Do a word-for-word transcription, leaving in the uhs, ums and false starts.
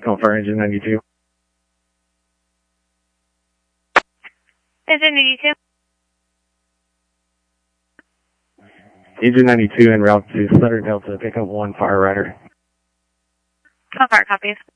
Call for engine ninety-two. Engine ninety-two. Engine ninety-two en route to Southern Delta, pick up one fire rider. Confirm, copies.